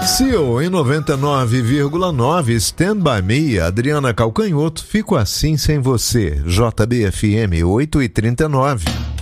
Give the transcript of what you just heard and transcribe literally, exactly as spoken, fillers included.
Seal em noventa e nove vírgula nove, Stand By Me, Adriana Calcanhoto, Fico Assim Sem Você, J B F M oito e trinta e nove.